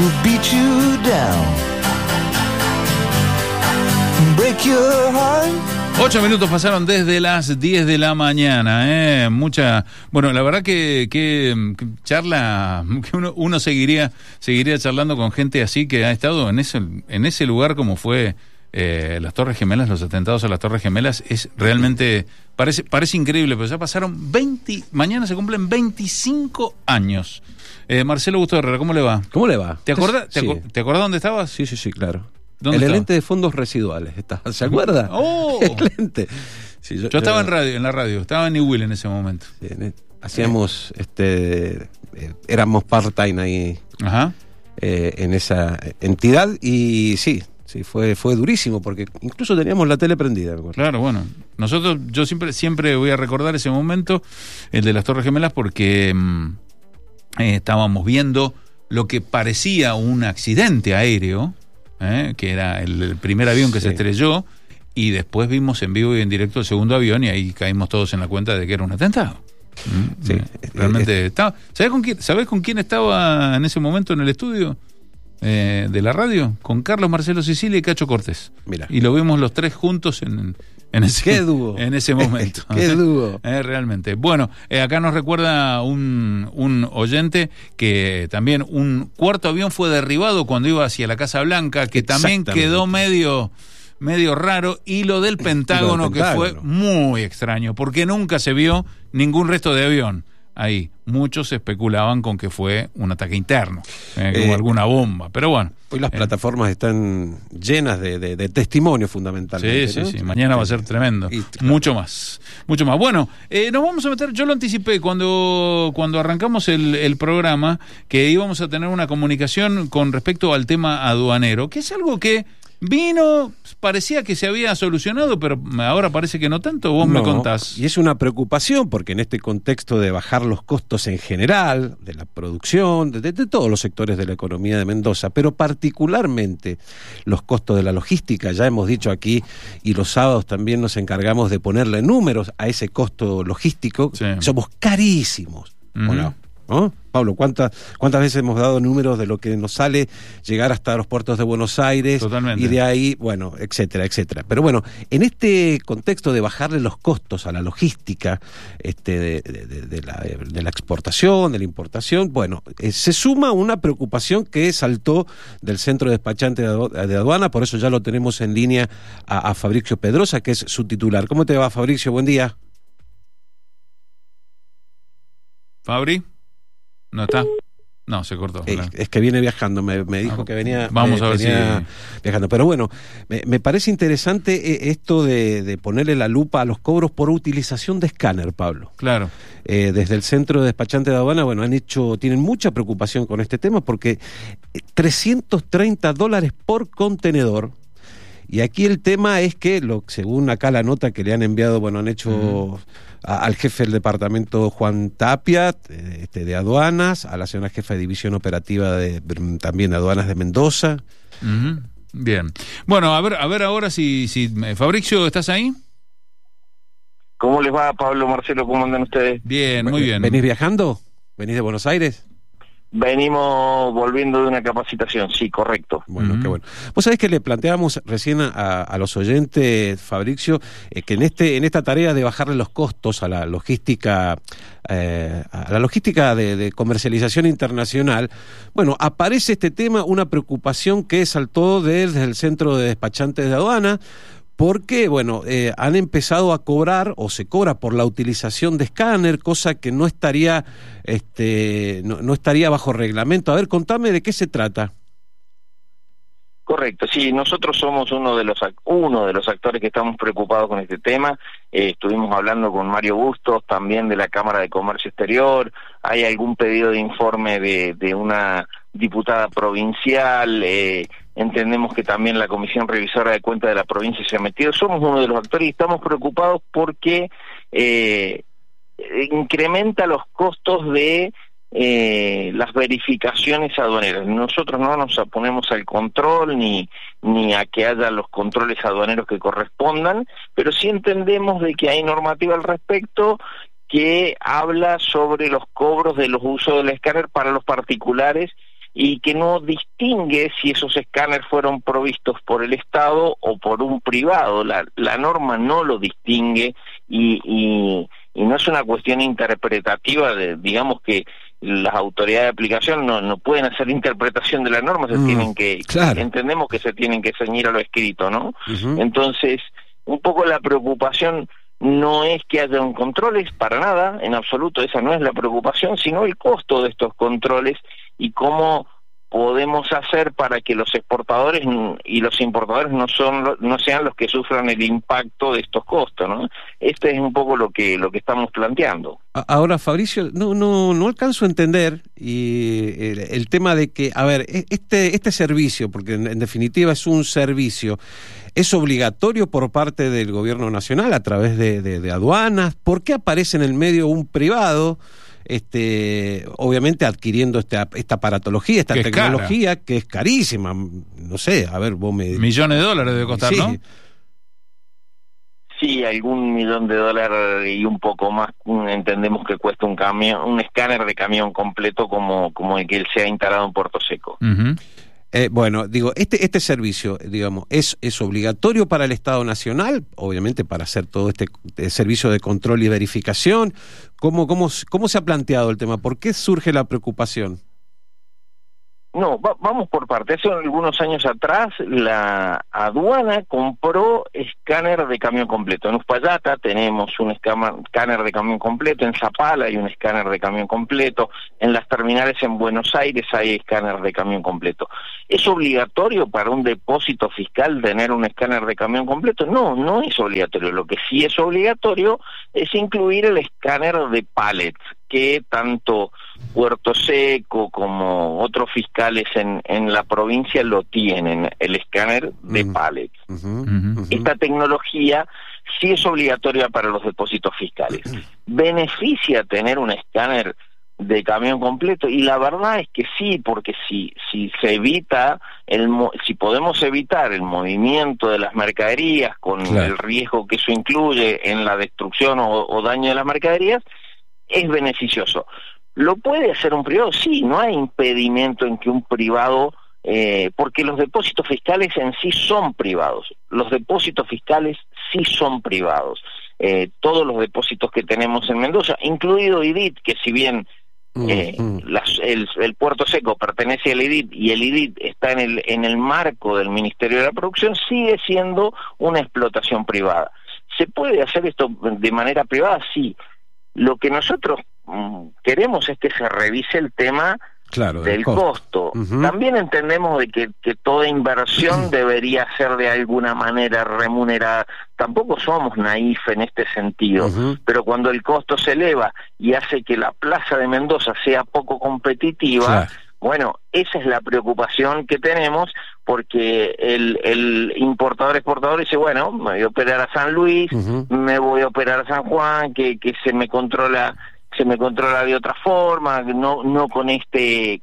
who'll beat you down, break your heart. 8 minutos pasaron desde las 10 de la mañana, bueno, la verdad que charla, que uno seguiría charlando con gente así que ha estado en ese lugar como fue las Torres Gemelas, los atentados a las Torres Gemelas. Es realmente, parece increíble, pero ya pasaron mañana se cumplen 25 años. Marcelo Augusto Herrera, ¿cómo le va? ¿Cómo le va? ¿Te acordás? Sí. ¿Te acordás dónde estabas? Sí, claro. ¿Dónde el estaba? ente de fondos residuales, ¿se acuerda? ¡Oh! El ente. Sí, yo estaba en la radio, estaba en New Will en ese momento. Sí, hacíamos, éramos part-time ahí. Ajá. En esa entidad y sí, fue durísimo porque incluso teníamos la tele prendida. Claro, bueno, yo siempre voy a recordar ese momento, el de las Torres Gemelas, porque estábamos viendo lo que parecía un accidente aéreo, que era el primer avión que se estrelló, y después vimos en vivo y en directo el segundo avión y ahí caímos todos en la cuenta de que era un atentado. Sí, realmente ¿Sabés con quién estaba en ese momento en el estudio de la radio? Con Carlos Marcelo Sicilia y Cacho Cortés. Mirá. Y lo vimos los tres juntos en ese, ¡qué dúo! En ese momento. ¡Qué dúo! Realmente. Bueno, acá nos recuerda un oyente que también un cuarto avión fue derribado cuando iba hacia la Casa Blanca, que también quedó medio raro, y lo del Pentágono, que fue muy extraño, porque nunca se vio ningún resto de avión ahí. Muchos especulaban con que fue un ataque interno, como alguna bomba, pero bueno. Hoy las plataformas están llenas de testimonios fundamentalmente. Sí, ¿no? sí, mañana va a ser tremendo. Mucho más. Bueno, nos vamos a meter, yo lo anticipé cuando arrancamos el programa, que íbamos a tener una comunicación con respecto al tema aduanero, que es algo que parecía que se había solucionado, pero ahora parece que no tanto. Vos me contás. Y es una preocupación porque en este contexto de bajar los costos en general, de la producción, de todos los sectores de la economía de Mendoza, pero particularmente los costos de la logística, ya hemos dicho aquí, y los sábados también nos encargamos de ponerle números a ese costo logístico. Sí. Somos carísimos. ¿No? Pablo, ¿cuántas veces hemos dado números de lo que nos sale llegar hasta los puertos de Buenos Aires? Totalmente. Y de ahí, bueno, etcétera. Pero bueno, en este contexto de bajarle los costos a la logística de la exportación, de la importación, bueno, se suma una preocupación que saltó del Centro Despachante de Aduana, por eso ya lo tenemos en línea a Fabricio Pedrosa, que es su titular. ¿Cómo te va, Fabricio? Buen día. ¿Fabri? ¿No está? No, se cortó. Es que viene viajando, me dijo que venía, vamos a ver venía viajando. Pero bueno, me parece interesante esto de ponerle la lupa a los cobros por utilización de escáner, Pablo. Claro. Desde el Centro de Despachante de Aduana, bueno, tienen mucha preocupación con este tema porque $330 por contenedor. Y aquí el tema es que, según acá la nota que le han enviado, bueno, han hecho al jefe del departamento Juan Tapia, de aduanas, a la señora jefa de división operativa también de aduanas de Mendoza. Bien. Bueno, a ver ahora si Fabricio, ¿estás ahí? ¿Cómo les va, Pablo, Marcelo? ¿Cómo andan ustedes? Bien, muy bien. ¿Venís viajando? ¿Venís de Buenos Aires? Venimos volviendo de una capacitación, sí, correcto. Bueno, qué bueno. Vos sabés que le planteábamos recién a los oyentes, Fabricio, que en esta tarea de bajarle los costos a la logística, de comercialización internacional, bueno, aparece este tema, una preocupación que saltó desde el Centro de Despachantes de Aduana, porque, bueno, han empezado a cobrar, o se cobra por la utilización de escáner, cosa que no estaría no estaría bajo reglamento. A ver, contame de qué se trata. Correcto, sí, nosotros somos uno de los actores que estamos preocupados con este tema. Estuvimos hablando con Mario Bustos, también de la Cámara de Comercio Exterior. Hay algún pedido de informe de una diputada provincial. Entendemos que también la Comisión Revisora de Cuentas de la provincia se ha metido. Somos uno de los actores y estamos preocupados porque incrementa los costos de las verificaciones aduaneras. Nosotros no nos oponemos al control ni a que haya los controles aduaneros que correspondan, pero sí entendemos de que hay normativa al respecto que habla sobre los cobros de los usos del escáner para los particulares y que no distingue si esos escáneres fueron provistos por el Estado o por un privado. La norma no lo distingue y no es una cuestión interpretativa digamos que las autoridades de aplicación no pueden hacer interpretación de la norma, entendemos que se tienen que ceñir a lo escrito, ¿no? Entonces, un poco la preocupación no es que haya un controles, para nada, en absoluto, esa no es la preocupación, sino el costo de estos controles y cómo podemos hacer para que los exportadores y los importadores no sean los que sufran el impacto de estos costos, ¿no? Este es un poco lo que estamos planteando. Ahora, Fabricio, no alcanzo a entender el tema de que, a ver, este servicio, porque en definitiva es un servicio, ¿es obligatorio por parte del gobierno nacional a través de aduanas? ¿Por qué aparece en el medio un privado? Obviamente adquiriendo esta aparatología, esta tecnología que es carísima, no sé, a ver, vos me... Millones de dólares debe costar, sí. ¿no? Sí, algún $1.000.000 y un poco más, entendemos que cuesta un escáner de camión completo como el que se ha instalado en Puerto Seco. Bueno, digo, este servicio, digamos, ¿es obligatorio para el Estado Nacional? Obviamente para hacer todo este servicio de control y verificación. ¿Cómo se ha planteado el tema? ¿Por qué surge la preocupación? No, vamos por partes. Hace algunos años atrás la aduana compró escáner de camión completo. En Uspallata tenemos un escáner de camión completo, en Zapala hay un escáner de camión completo, en las terminales en Buenos Aires hay escáner de camión completo. ¿Es obligatorio para un depósito fiscal tener un escáner de camión completo? No es obligatorio. Lo que sí es obligatorio es incluir el escáner de pallets, que tanto Puerto Seco como otros fiscales en la provincia lo tienen, el escáner de pallets. Esta tecnología sí es obligatoria para los depósitos fiscales. ¿Beneficia tener un escáner de camión completo? Y la verdad es que sí, porque si se evita si podemos evitar el movimiento de las mercaderías con el riesgo que eso incluye en la destrucción o daño de las mercaderías, es beneficioso. ¿Lo puede hacer un privado? Sí, no hay impedimento en que un privado, porque los depósitos fiscales en sí son privados. Los depósitos fiscales sí son privados. Todos los depósitos que tenemos en Mendoza, incluido IDIT, que si bien el Puerto Seco pertenece al IDIT y el IDIT está en el marco del Ministerio de la Producción, sigue siendo una explotación privada. ¿Se puede hacer esto de manera privada? Sí. Lo que nosotros queremos es que se revise el tema del costo. También entendemos de que toda inversión debería ser de alguna manera remunerada. Tampoco somos naif en este sentido, pero cuando el costo se eleva y hace que la plaza de Mendoza sea poco competitiva, bueno, esa es la preocupación que tenemos, porque el importador-exportador dice, bueno, me voy a operar a San Luis, me voy a operar a San Juan, que se me controla de otra forma, no con